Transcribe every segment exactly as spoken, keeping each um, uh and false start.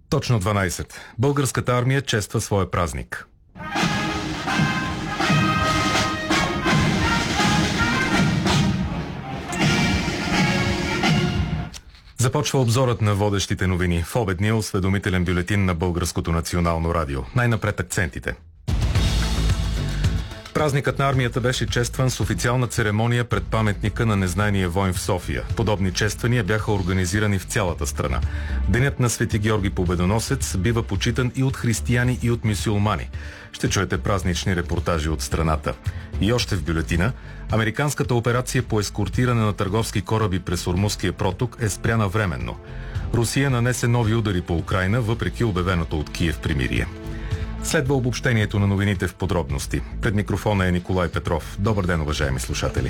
Точно дванайсет. Българската армия чества своя празник. Започва обзорът на водещите новини в обедния осведомителен бюлетин на Българското национално радио. Най-напред акцентите. Празникът на армията беше честван с официална церемония пред паметника на незнайния войн в София. Подобни чествания бяха организирани в цялата страна. Денят на Свети Георги Победоносец бива почитан и от християни, и от мюсюлмани. Ще чуете празнични репортажи от страната. И още в бюлетина, американската операция по ескортиране на търговски кораби през Ормузския проток е спряна временно. Русия нанесе нови удари по Украйна, въпреки обявеното от Киев примирие. Следва обобщението на новините в подробности. Пред микрофона е Николай Петров. Добър ден, уважаеми слушатели.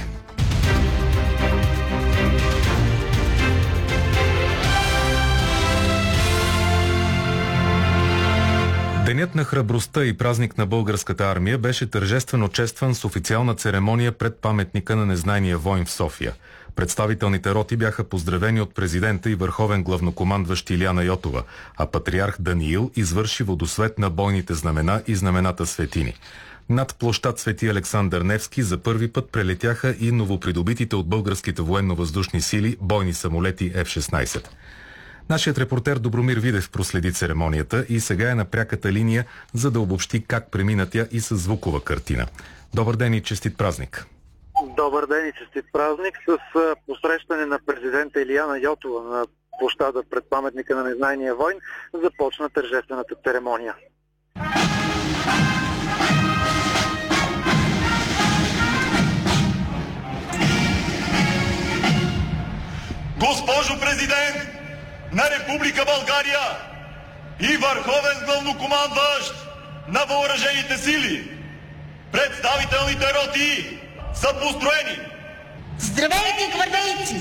Денят на храбростта и празник на българската армия беше тържествено честван с официална церемония пред паметника на незнайния войн в София. Представителните роти бяха поздравени от президента и върховен главнокомандващ Илияна Йотова, а патриарх Даниил извърши водосвет на бойните знамена и знамената светини. Над площад Свети Александър Невски за първи път прелетяха и новопридобитите от българските военно-въздушни сили бойни самолети Еф шестнайсет. Нашият репортер Добромир Видев проследи церемонията и сега е на пряката линия, за да обобщи как премина тя и със звукова картина. Добър ден и честит празник! Добър ден и честит празник с посрещане на президента Илияна Йотова на площада пред паметника на незнайния войн започна тържествената церемония. Госпожо президент на Република България и върховен главнокомандващ на въоръжените сили, представителните роти са построени. Здравейте, гвардейци!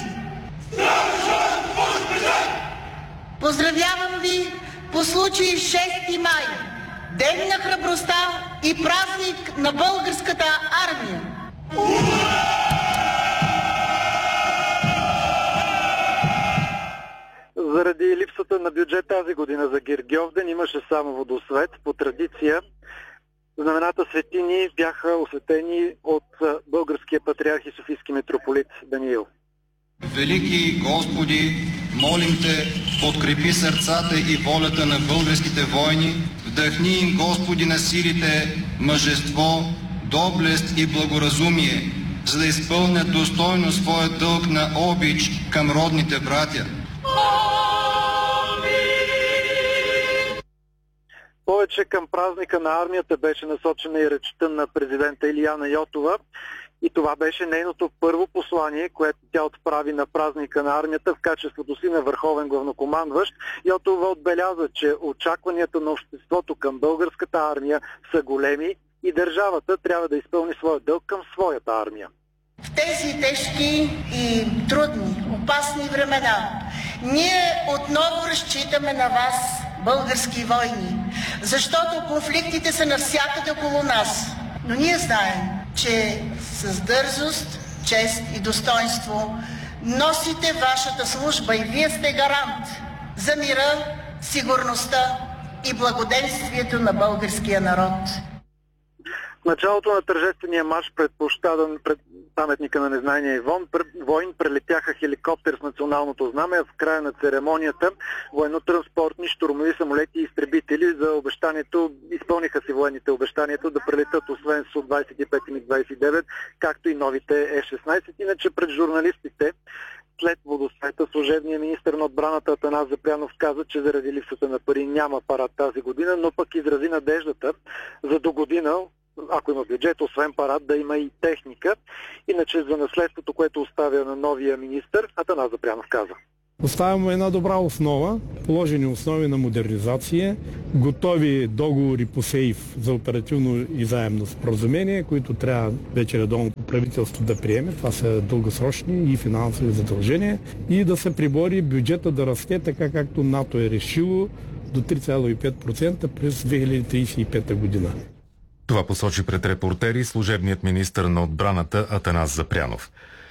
Поздравявам ви по случай шести май, Ден на храбростта и празник на българската армия. Заради липсата на бюджет тази година за Гергьовден имаше само водосвет. По традиция знамената светини бяха осветени от българския патриарх и софийски митрополит Даниил. Велики Господи, молим Те, подкрепи сърцата и волята на българските войни, вдъхни им, Господи, на силите мъжество, доблест и благоразумие, за да изпълнят достойно своя дълг на обич към родните братя. Повече към празника на армията беше насочена и речта на президента Илияна Йотова. И това беше нейното първо послание, което тя отправи на празника на армията в качеството си на върховен главнокомандващ. Йотова отбеляза, че очакванията на обществото към българската армия са големи и държавата трябва да изпълни своя дълг към своята армия. В тези тежки и трудни, опасни времена ние отново разчитаме на вас, български войни, защото конфликтите са навсякъде около нас. Но ние знаем, че с дързост, чест и достоинство носите вашата служба и вие сте гарант за мира, сигурността и благоденствието на българския народ. В началото на тържествения марш пред площада пред паметника на незнайния войн прелетяха хеликоптер с националното знаме, а в края на церемонията военно-транспортни щурмови самолети и изтребители за обещанието, изпълниха си военните обещанието да прелетят освен Су двайсет и пет и Миг двайсет и девет, както и новите Еф шестнайсет. Иначе пред журналистите след водосвета служебният министър на отбраната Атанас Запрянов каза, че заради липсата на пари няма парад тази година, но пък изрази надеждата за до година, ако има бюджет, освен парад, да има и техника. Иначе за наследството, което оставя на новия министър, Атанас Запрянов каза: Оставяме една добра основа, положени основи на модернизация, готови договори по СЕИФ за оперативно и заемно споразумение, които трябва вече редовното правителство да приеме. Това са дългосрочни и финансови задължения и да се прибори бюджета да расте така, както НАТО е решило, до три цяло и пет процента през две хиляди трийсет и пета година. Това посочи пред репортери служебният министър на отбраната Атанас Запрянов.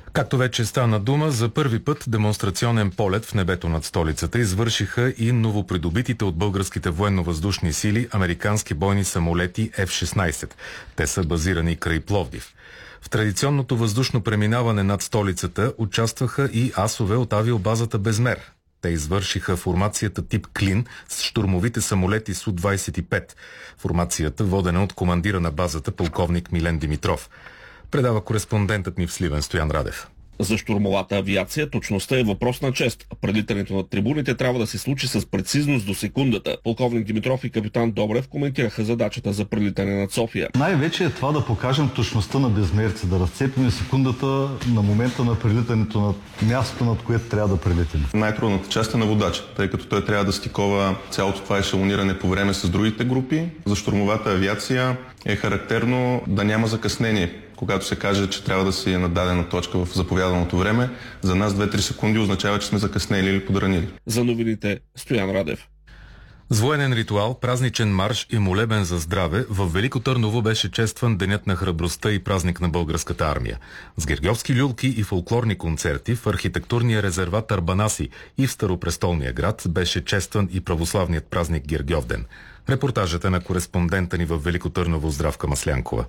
Както вече стана дума, за първи път демонстрационен полет в небето над столицата извършиха и новопридобитите от българските военно-въздушни сили американски бойни самолети Еф шестнайсет. Те са базирани край Пловдив. В традиционното въздушно преминаване над столицата участваха и асове от авиобазата Безмер. Те извършиха формацията тип Клин с щурмовите самолети Су двайсет и пет. Формацията, водена от командира на базата полковник Милен Димитров. Предава кореспондентът ни в Сливен Стоян Радев. За щурмовата авиация точността е въпрос на чест. Прелитането на трибуните трябва да се случи с прецизност до секундата. Полковник Димитров и капитан Добрев коментираха задачата за прелитане над София. Най-вече е това да покажем точността на безмерци, да разцепим секундата на момента на прелитането на мястото, над което трябва да прелетим. Най-трудната част е на водача, тъй като той трябва да стикова цялото това ешелониране по време с другите групи. За щурмовата авиация е характерно да няма закъснение. Когато се каже, че трябва да си е на дадена точка в заповяданото време, за нас две-три секунди означава, че сме закъснели или подранили. За новините Стоян Радев. С военен ритуал, празничен марш и молебен за здраве в Велико Търново беше честван Денят на храбростта и празник на българската армия. С гергьовски люлки и фолклорни концерти в архитектурния резерват Арбанаси и в Старопрестолния град беше честван и православният празник Гергьовден. Репортажът е на кореспондента ни в Велико Търново Здравка Маслянкова.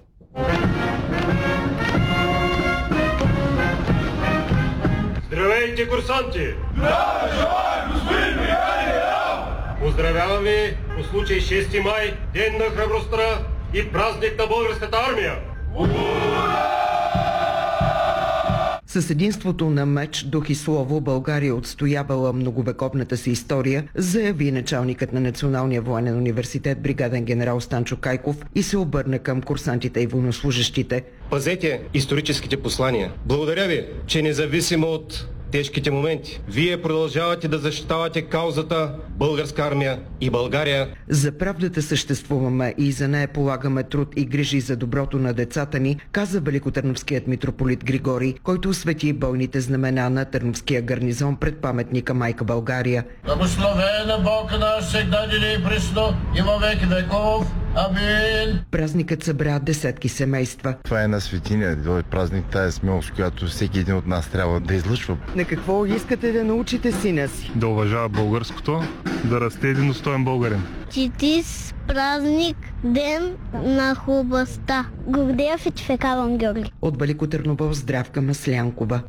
Здравейте, курсанти! Здраве желаем, господин Михайлов! Поздравявам ви по случай шести май, Ден на храбростта и празник на българската армия! С единството на меч, дух и слово България отстоявала многовековната си история, заяви началникът на Националния военен университет бригаден генерал Станчо Кайков и се обърна към курсантите и военнослужещите. Пазете историческите послания. Благодаря ви, че независимо от тежките моменти, вие продължавате да защитавате каузата Българска армия и България. За правдата съществуваме и за нея полагаме труд и грижи за доброто на децата ни, каза великотърновският митрополит Григорий, който освети бойните знамена на Търновския гарнизон пред паметника Майка България. Благословена Бог наш, всегда и присно, и във веки веков. Амин! Празникът събра десетки семейства. Това е на светиня, това е празник, тая смелост, която всеки един от нас трябва да излъчва. На какво искате да научите сина си? Да уважава българското, да расте един достоен българин. Честит празник, Ден на хубавостта. Гордея Фетифекаван Георги. От Велико Търново Здравка Маслянкова.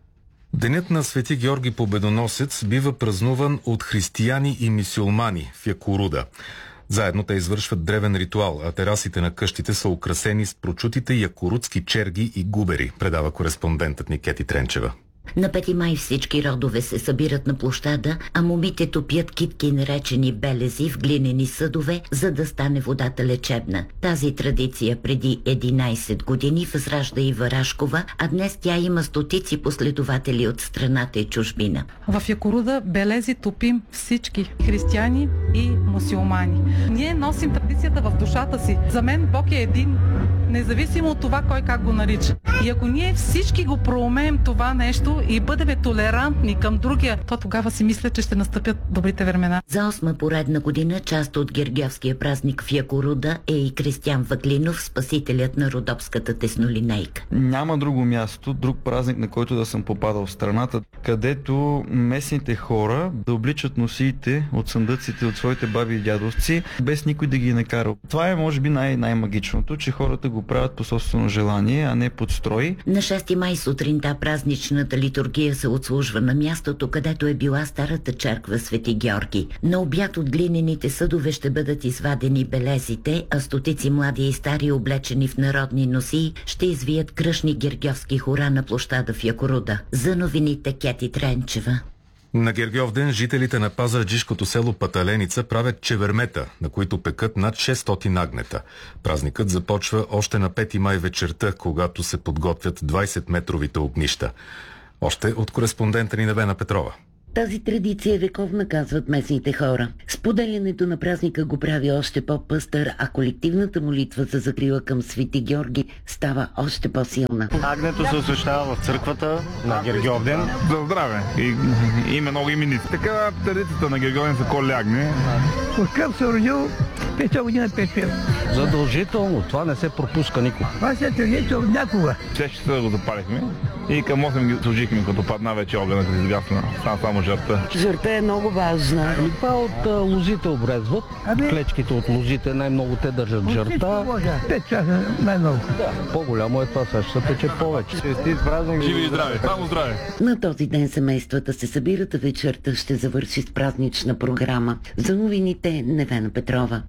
Денят на Свети Георги Победоносец бива празнуван от християни и мюсюлмани в Якоруда. Заедно те извършват древен ритуал, а терасите на къщите са украсени с прочутите якорудски черги и губери, предава кореспондентът ни Кети Тренчева. На пети май всички родове се събират на площада, а момите топят китки, наречени белези, в глинени съдове, за да стане водата лечебна. Тази традиция преди единайсет години възражда и Варашкова, а днес тя има стотици последователи от страната и чужбина. В Якоруда белези топим всички християни и мюсюлмани. Ние носим традицията в душата си. За мен Бог е един, независимо от това кой как го нарича. И ако ние всички го проумеем това нещо и бъдем толерантни към другия, то тогава си мисля, че ще настъпят добрите времена. За осма поредна година част от гергьовския празник в Якоруда е и Кристиян Ваклинов, спасителят на родопската теснолинейка. Няма друго място, друг празник, на който да съм попадал в страната, където местните хора да обличат носиите от съндъците от своите баби и дядовци, без никой да ги накара. Това е може би най- най-магичното, че хората го правят по собствено желание, а не под строй. На шести май сутринта празничната литургия се отслужва на мястото, където е била старата черква Свети Георги. На обяд от глинените съдове ще бъдат извадени белезите, а стотици млади и стари, облечени в народни носии, ще извият кръшни гергьовски хора на площада в Якоруда. За новините Кети Тренчева. На Гергьовден жителите на пазарджишкото село Паталеница правят чевермета, на които пекат над шестстотин агнета. Празникът започва още на пети май вечерта, когато се подготвят двайсетметровите огнища. Още от кореспондента ни Невена Петрова. Тази традиция е вековна, казват местните хора. Споделянето на празника го прави още по-пъстър, а колективната молитва за закрила към Свети Георги става още по-силна. Агнето се освещава в църквата на Гергьовден. За здраве! И, има много именици. Така традицията на Гергьовден са коли агне. Откъв се родил, пета година пече. Задължително, това не се пропуска никога. Това се традиция от някога. Все ще се го запалихме. И към осем ги служихме, като падна вече огънът се изгасна. Стана само жертва. Жертва е много важна. И това от а, лозите обрезват. Клечките от лозите най-много те държат жертва. Те чака най-много. Да, по-голямо е това, сега ще се пече повече. Честит празник. Живи и здрави. Само здраве. На този ден семействата се събират, а вечерта ще завърши с празнична програма. За новините Невена Петрова.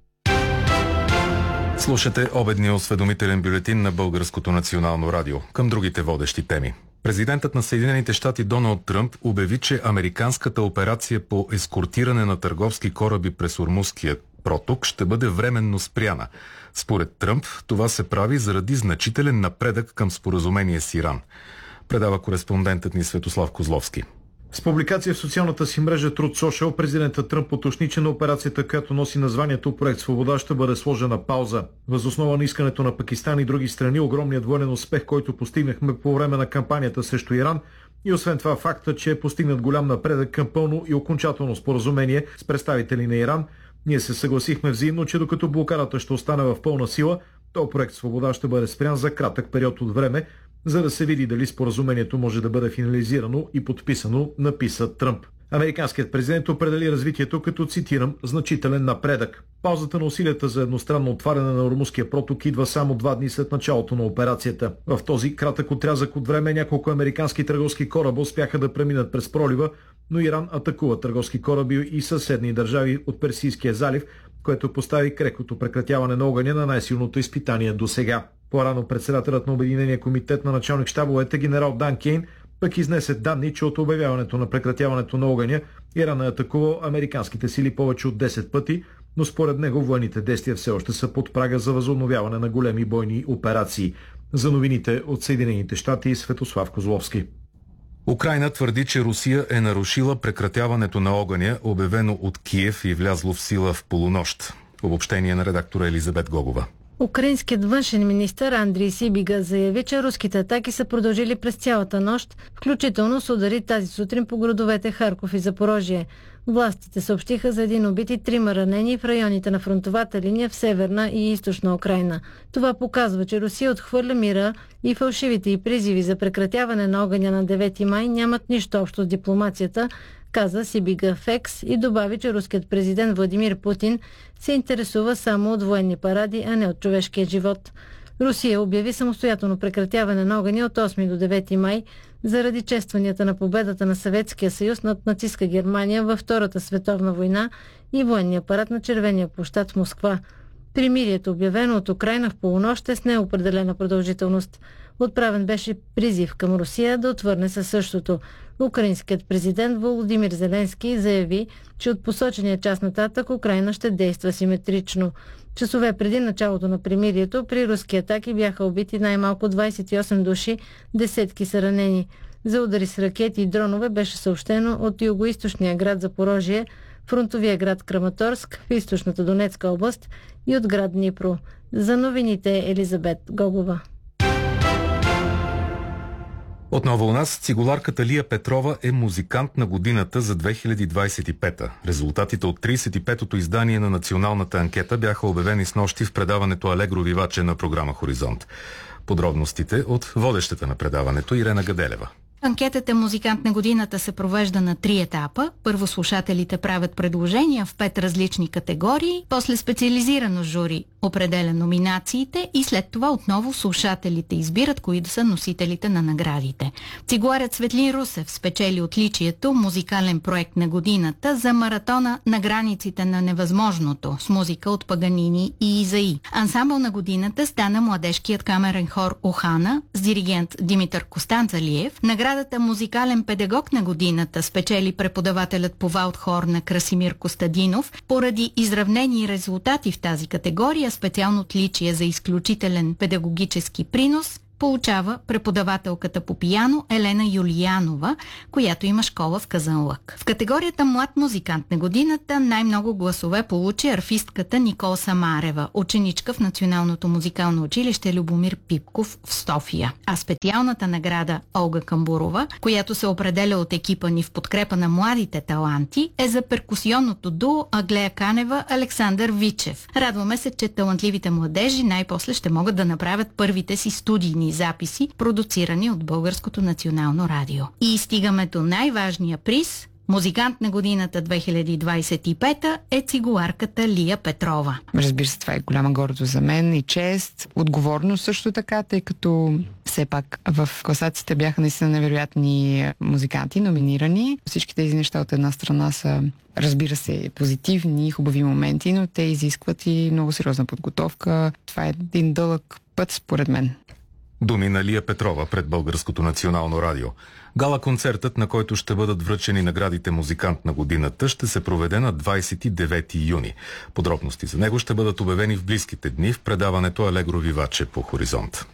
Слушате обедния осведомителен бюлетин на Българското национално радио. Към другите водещи теми. Президентът на Съединените щати Доналд Тръмп обяви, че американската операция по ескортиране на търговски кораби през Ормузския проток ще бъде временно спряна. Според Тръмп, това се прави заради значителен напредък към споразумение с Иран. Предава кореспондентът ни Светослав Козловски. С публикация в социалната си мрежа Truth Social, президентът Тръмп уточни, че на операцията, която носи названието Проект Свобода, ще бъде сложена пауза. Въз основа на искането на Пакистан и други страни, огромният военен успех, който постигнахме по време на кампанията срещу Иран, и освен това факта, че е постигнат голям напредък към пълно и окончателно споразумение с представители на Иран, ние се съгласихме взаимно, че докато блокадата ще остане в пълна сила, то Проект Свобода ще бъде спрян за кратък период от време, за да се види дали споразумението може да бъде финализирано и подписано, написа Тръмп. Американският президент определи развитието като, цитирам, значителен напредък. Паузата на усилията за едностранно отваряне на Ормузския проток идва само два дни след началото на операцията. В този кратък отрязък от време няколко американски търговски кораба успяха да преминат през пролива, но Иран атакува търговски кораби и съседни държави от Персийския залив, което постави крехкото прекратяване на огъня на най-силното изпитание до сега. По-рано председателят на Обединения комитет на началник щабовете генерал Дан Кейн пък изнесе данни, че от обявяването на прекратяването на огъня Иран е атакувал американските сили повече от десет пъти, но според него военните действия все още са под прага за възобновяване на големи бойни операции. За новините от Съединените щати, Светослав Козловски. Украйна твърди, че Русия е нарушила прекратяването на огъня, обявено от Киев и влязло в сила в полунощ. Обобщение на редактора Елизабет Гогова. Украинският външен министър Андрий Сибига заяви, че руските атаки са продължили през цялата нощ, включително с удари тази сутрин по градовете Харков и Запорожие. Властите съобщиха за един убит и трима ранени в районите на фронтовата линия в Северна и Източна Украйна. Това показва, че Русия отхвърля мира и фалшивите и призиви за прекратяване на огъня на девети май нямат нищо общо с дипломацията, каза Сибига в Екс и добави, че руският президент Владимир Путин се интересува само от военни паради, а не от човешкия живот. Русия обяви самостоятелно прекратяване на огъня от осми до девети май заради честванията на победата на Съветския съюз над нацистска Германия във Втората световна война и военния парад на Червения площад в Москва. Примирието, обявено от Украйна в полунощ, е с неопределена продължителност. Отправен беше призив към Русия да отвърне със същото. Украинският президент Володимир Зеленски заяви, че от посочения час нататък Украйна ще действа симетрично. Часове преди началото на примирието при руски атаки бяха убити най-малко двадесет и осем души, десетки са ранени. За удари с ракети и дронове беше съобщено от югоизточния град Запорожие, фронтовия град Краматорск в източната Донецка област и от град Днипро. За новините Елизабет Гогова. Отново у нас цигуларката Лия Петрова е музикант на годината за две хиляди двадесет и пета. Резултатите от тридесет и петото издание на националната анкета бяха обявени снощи в предаването Алегро Виваче на програма Хоризонт. Подробностите от водещата на предаването Ирена Гаделева. Анкетата «Музикант на годината» се провежда на три етапа. Първо слушателите правят предложения в пет различни категории, после специализирано жури определя номинациите и след това отново слушателите избират кои да са носителите на наградите. Цигуларят Светлин Русев спечели отличието «Музикален проект на годината» за маратона «На границите на невъзможното» с музика от Паганини и Изаи. Ансамбъл на годината стана младежкият камерен хор «Охана» с диригент Димитър Костанцалиев. Наградата «Музикален педагог на годината» спечели преподавателят по валдхор на Красимир Костадинов. Поради изравнени резултати в тази категория, специално отличие за изключителен педагогически принос получава преподавателката по пияно Елена Юлиянова, която има школа в Казанлък. В категорията «Млад музикант на годината» най-много гласове получи арфистката Никол Самарева, ученичка в Националното музикално училище Любомир Пипков в София. А специалната награда Олга Камбурова, която се определя от екипа ни в подкрепа на младите таланти, е за перкусионното дуо Аглея Канева Александър Вичев. Радваме се, че талантливите младежи най-после ще могат да направят първите си студийни студийни записи, продуцирани от Българското национално радио. И стигаме до най-важния приз. Музикант на годината две хиляди двадесет и пета е цигуларката Лия Петрова. Разбира се, това е голяма гордост за мен и чест. Отговорност също така, тъй като все пак в класациите бяха наистина невероятни музиканти, номинирани. Всички тези неща от една страна са, разбира се, позитивни, хубави моменти, но те изискват и много сериозна подготовка. Това е един дълъг път, според мен. Думи на Лия Петрова пред Българското национално радио. Гала-концертът, на който ще бъдат връчени наградите Музикант на годината, ще се проведе на двадесет и девети юни. Подробности за него ще бъдат обявени в близките дни в предаването Алегро Виваче по Хоризонт.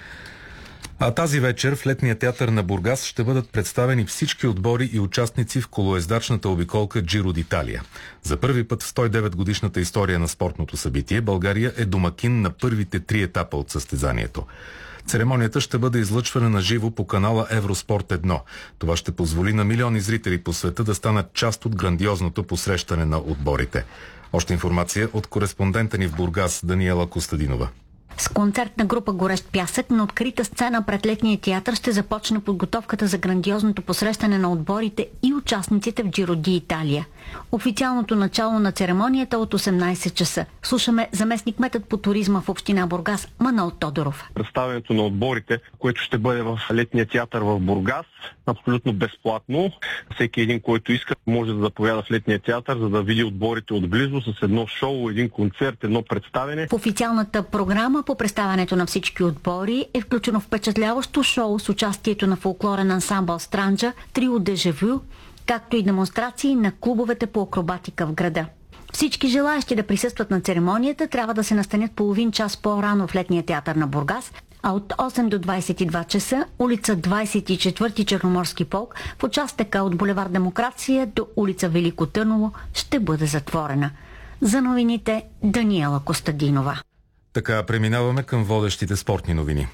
А тази вечер в летния театър на Бургас ще бъдат представени всички отбори и участници в колоездачната обиколка Джиро д'Италия. За първи път в сто и девет годишната история на спортното събитие България е домакин на първите три етапа от състезанието. Церемонията ще бъде излъчвана на живо по канала Евроспорт едно. Това ще позволи на милиони зрители по света да станат част от грандиозното посрещане на отборите. Още информация от кореспондента ни в Бургас Даниела Костадинова. С концертна група Горещ пясък на открита сцена пред летния театър ще започне подготовката за грандиозното посрещане на отборите и участниците в Джиро д'Италия. Официалното начало на церемонията от осемнадесет часа. Слушаме заместник-кметът по туризма в община Бургас Манол Тодоров. Представянето на отборите, което ще бъде в летния театър в Бургас, абсолютно безплатно. Всеки един, който иска, може да заповяда в летния театър, за да види отборите отблизо с едно шоу, един концерт, едно представяне. В официалната програма по представянето на всички отбори е включено впечатляващо шоу с участието на фолклорен ансамбъл Странджа, трио Дежавю, както и демонстрации на клубовете по акробатика в града. Всички желаящи да присъстват на церемонията трябва да се настанят половин час по-рано в летния театър на Бургас, а от осем до двадесет и два часа улица двадесет и четвърти Черноморски полк в участъка от булевард Демокрация до улица Велико Търново ще бъде затворена. За новините Даниела Костадинова. Така преминаваме към водещите спортни новини.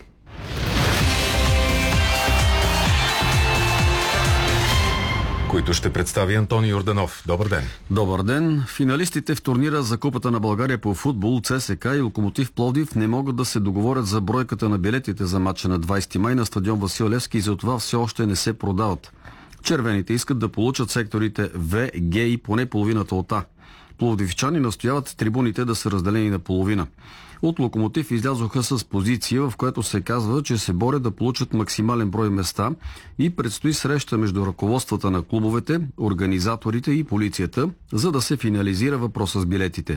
Които ще представи Антони Йорданов. Добър ден. Добър ден. Финалистите в турнира за Купата на България по футбол ЦСКА и Локомотив Пловдив не могат да се договорят за бройката на билетите за матча на двадесети май на стадион Васил Левски и затова все още не се продават. Червените искат да получат секторите В, Г и поне половината от А. Пловдивчани настояват трибуните да са разделени на половина. От Локомотив излязоха с позиция, в която се казва, че се борят да получат максимален брой места и предстои среща между ръководствата на клубовете, организаторите и полицията, за да се финализира въпроса с билетите.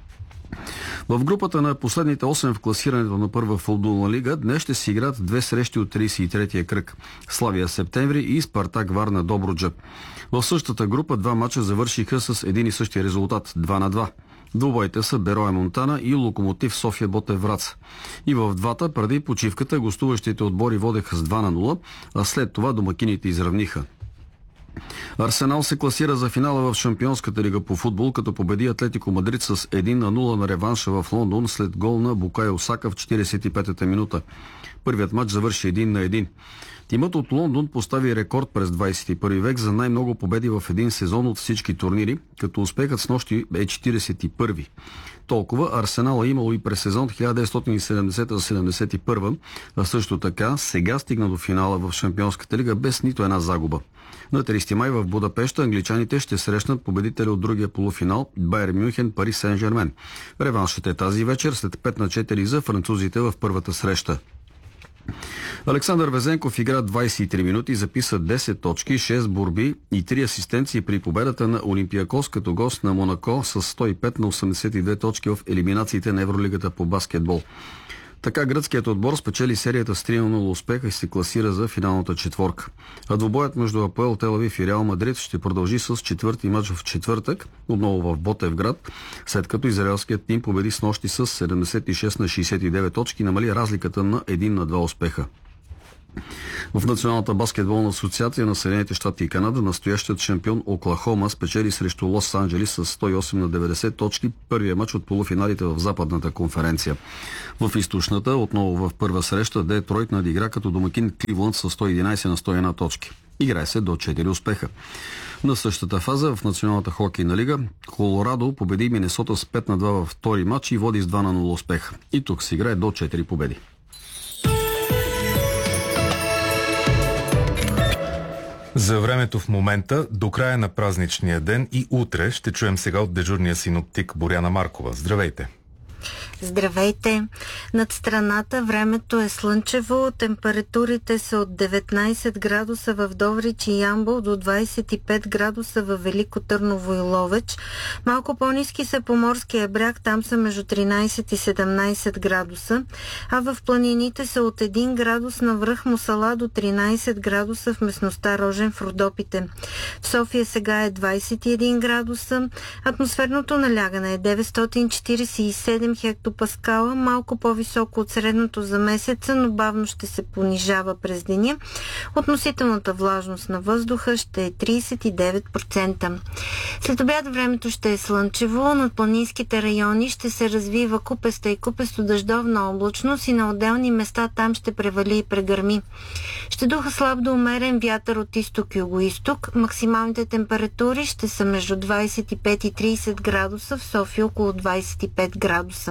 В групата на последните осем в класирането на първа футболна лига днес ще се играят две срещи от тридесет и третия кръг – Славия Септември и Спартак Варна Добруджа. В същата група два мача завършиха с един и същия резултат – два на два. Двубоите са Берое Монтана и Локомотив София Ботев Враца. И в двата преди почивката гостуващите отбори водеха с два на нула, а след това домакините изравниха. Арсенал се класира за финала в Шампионската лига по футбол, като победи Атлетико Мадрид с един на нула на реванша в Лондон след гол на Букайо Сака в четиридесет и петата минута. Първият матч завърши един на един. Тимът от Лондон постави рекорд през двадесет и първи век за най-много победи в един сезон от всички турнири, като успехът с нощи е четиридесет и първи. Толкова Арсенал е имало и през сезон хиляда деветстотин и седемдесета седемдесет и първа, а също така сега стигна до финала в Шампионската лига без нито една загуба. На тридесети май в Будапеща англичаните ще срещнат победителя от другия полуфинал Байер Мюнхен Пари Сен-Жермен. Реваншът е тази вечер след пет на четири за французите в първата среща. Александър Везенков игра двадесет и три минути, записа десет точки, шест борби и три асистенции при победата на Олимпиакос като гост на Монако с сто и пет на осемдесет и две точки в елиминациите на Евролигата по баскетбол. Така гръцкият отбор спечели серията с три на нула успеха и се класира за финалната четворка. А двубоят между Апоел Тел Авив и Реал Мадрид ще продължи с четвърти мач в четвъртък, отново в Ботевград, след като израелският тим победи с нощи с седемдесет и шест на шейсет и девет точки, намали разликата на един на два успеха. В Националната баскетболна асоциация на Съединените щати и Канада настоящият шампион Оклахома спечели срещу Лос Анджелис с сто и осем на деветдесет точки първия мач от полуфиналите в Западната конференция. В източната, отново в първа среща, Детройт надигра като домакин Кливланд с сто и единадесет на сто и една точки. Играе се до четири успеха. На същата фаза в Националната хокейна лига Колорадо победи Минесота с пет на два във втори мач и води с два на нула успеха. И тук се играе до четири победи. За времето в момента, до края на празничния ден и утре ще чуем сега от дежурния синоптик Боряна Маркова. Здравейте! Здравейте! Над страната времето е слънчево, температурите са от деветнайсет градуса в Добрич и Ямбол до двайсет и пет градуса в Велико Търново и Ловеч. Малко по-ниски са по морския бряг, там са между тринайсет и седемнайсет градуса, а в планините са от един градус на връх Мусала до тринайсет градуса в местността Рожен в Родопите. В София сега е двайсет и един градуса, атмосферното налягане е деветстотин четирийсет и седем хектопаскала, малко по-високо от средното за месеца, но бавно ще се понижава през деня. Относителната влажност на въздуха ще е трийсет и девет процента. След обяд времето ще е слънчево, над планинските райони ще се развива купеста и купесто дъждовна облачност и на отделни места там ще превали и прегърми. Ще духа слаб до умерен вятър от изток и югоизток. Максималните температури ще са между двайсет и пет и трийсет градуса, в София около двайсет и пет градуса.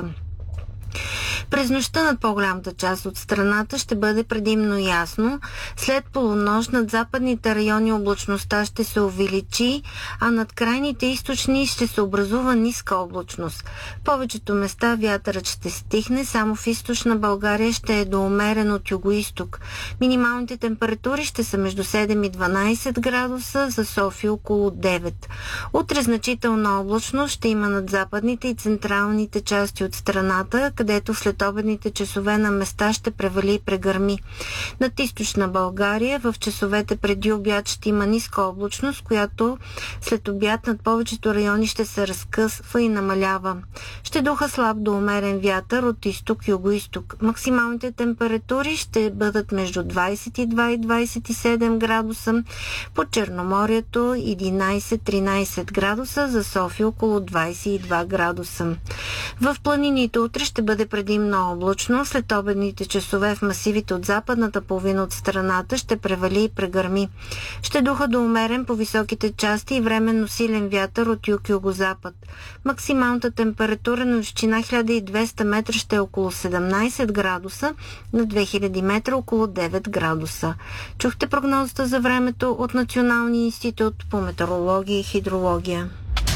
През нощта над по-голямата част от страната ще бъде предимно ясно. След полунощ над западните райони облачността ще се увеличи, а над крайните източни ще се образува ниска облачност. В повечето места вятърът ще стихне, само в източна България ще е доумерен от югоизток. Минималните температури ще са между седем и дванайсет градуса, за София около девет. Утре значителна облачност ще има над западните и централните части от страната, където след обедните часове на места ще превали и прегърми. Над източна България в часовете преди обяд ще има ниска облачност, която след обяд над повечето райони ще се разкъсва и намалява. Ще духа слаб до умерен вятър от изток и югоизток. Максималните температури ще бъдат между двайсет и два и двайсет и седем градуса, по Черноморието единайсет-тринайсет градуса, за София около двайсет и два градуса. В планините утре ще бъде предимно облачно. След обедните часове в масивите от западната половина от страната ще превали и прегърми. Ще духа до умерен по високите части и временно силен вятър от юг-югозапад. Максималната температура на височина хиляда и двеста метра ще е около седемнайсет градуса, на две хиляди метра около девет градуса. Чухте прогнозата за времето от Националния институт по метеорология и хидрология.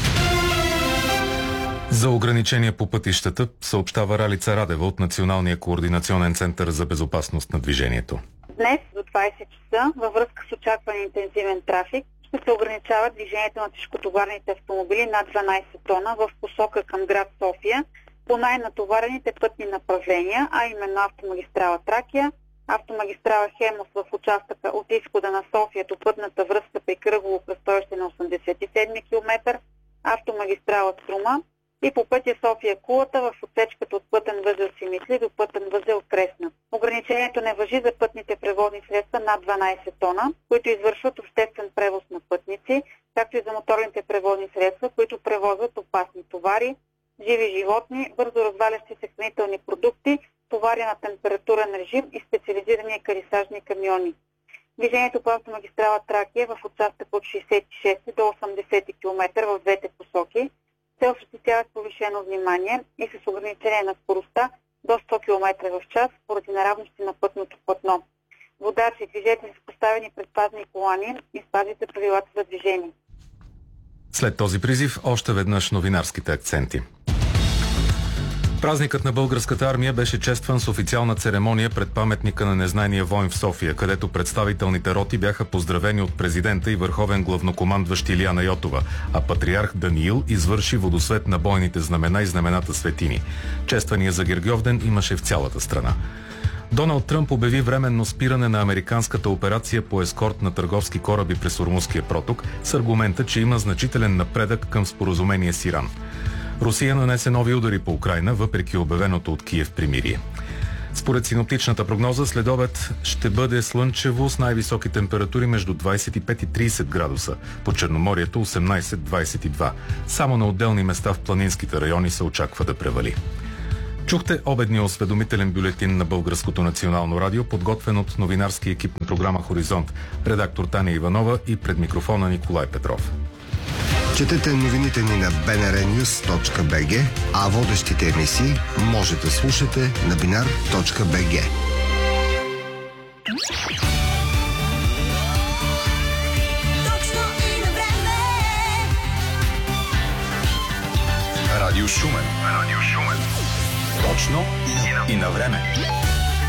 За ограничения по пътищата съобщава Ралица Радева от Националния координационен център за безопасност на движението. Днес до двайсет часа във връзка с очакван интензивен трафик ще се ограничава движението на тежкотоварните автомобили над дванайсет тона в посока към град София по най-натоварените пътни направления, а именно автомагистрала Тракия, автомагистрала Хемус в участъка от изхода на София до пътната връзка при Кръгово кръстовище на осемдесет и седми километър, автомагистрала Струма и по пътя София-Кулата в отсечката от пътен възел Симитли до пътен възел Кресна. Ограничението не важи за пътните превозни средства над дванайсет тона, които извършват обществен превоз на пътници, както и за моторните превозни средства, които превозват опасни товари, живи животни, бързо развалящи се хранителни продукти, товари на температурен режим и специализирани екарисажни камиони. Движението по автомагистрала Тракия в участък от шейсет и шести до осемдесети километър в двете посоки се осъществява с повишено внимание и с ограничение на скоростта до сто километра в час поради неравности на пътното платно. Водачи, движете с поставени предпазни колани и спазите правилата за движение. След този призив още веднъж новинарските акценти. Празникът на българската армия беше честван с официална церемония пред паметника на незнайния войн в София, където представителните роти бяха поздравени от президента и върховен главнокомандващ Илияна Йотова, а патриарх Даниил извърши водосвет на бойните знамена и знамената светини. Чествания за Гергьовден имаше в цялата страна. Доналд Тръмп обяви временно спиране на американската операция по ескорт на търговски кораби през Ормузския проток с аргумента, че има значителен напредък към споразумение с Иран. Русия нанесе нови удари по Украйна, въпреки обявеното от Киев примирие. Според синоптичната прогноза, след обед ще бъде слънчево с най-високи температури между двайсет и пет и трийсет градуса, по Черноморието осемнайсет до двайсет и два. Само на отделни места в планинските райони се очаква да превали. Чухте обедния осведомителен бюлетин на Българското национално радио, подготвен от новинарски екип на програма Хоризонт, редактор Таня Иванова и пред микрофона Николай Петров. Четете новините ни на би ен ар нюз точка би джи, а водещите емисии може да слушате на бинар точка би джи. Радио Шумен. Радио Шумен. Точно и на време.